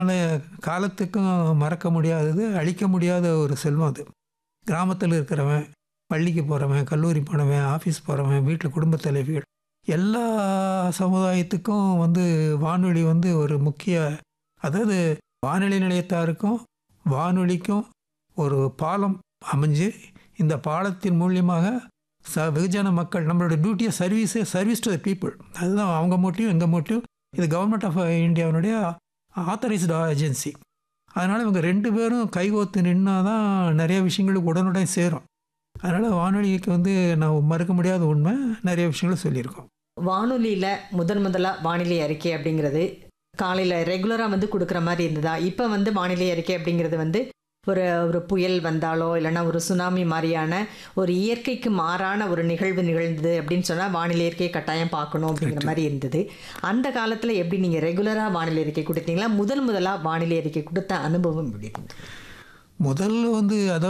காலத்துக்கும் மறக்க முடியாதது, அழிக்க முடியாத ஒரு செல்வம் அது. கிராமத்தில் இருக்கிறவன், பள்ளிக்கு போகிறவன், கல்லூரி போனவன், ஆஃபீஸ் போகிறவன், வீட்டில் குடும்பத் தலைவிகள் எல்லா சமுதாயத்துக்கும் வானொலி ஒரு முக்கிய, அதாவது வானொலி நிலையத்தாருக்கும் வானொலிக்கும் ஒரு பாலம் அமைஞ்சு, இந்த பாலத்தின் மூலியமாக வெகுஜன மக்கள் நம்மளோட டியூட்டியை சர்வீஸ் டு த பீப்புள். அதுதான் அவங்க மோட்டிவ், எங்கள் மோட்டிவ். இது கவர்மெண்ட் ஆஃப் இந்தியாவினுடைய ஆத்தரைஸ்டு ஏஜென்சி. அதனால் இவங்க 2 பேரும் கைகோத்து நின்னா தான் நிறைய விஷயங்களுக்கு உடனுடன் சேரும். அதனால் வானொலிக்கு நான் மறுக்க முடியாத உண்மை, நிறைய விஷயங்களை சொல்லியிருக்கோம். வானொலியில் முதலாக வானிலை அறிக்கை அப்படிங்கிறது காலையில் ரெகுலராக கொடுக்குற மாதிரி இருந்ததா? இப்போ வானிலை அறிக்கை அப்படிங்கிறது ஒரு புயல் வந்தாலோ இல்லைன்னா ஒரு சுனாமி மாதிரியான ஒரு இயற்கைக்கு மாறான ஒரு நிகழ்வு நிகழ்ந்தது அப்படின்னு சொன்னால் வானிலை அறிக்கையை கட்டாயம் பார்க்கணும் அப்படிங்கிற மாதிரி இருந்தது. அந்த காலத்தில் எப்படி நீங்கள் ரெகுலராக வானிலை அறிக்கை கொடுத்தீங்களா? முதலாக வானிலை அறிக்கை கொடுத்த அனுபவம் எப்படி இருந்தது? முதல்ல அதாவது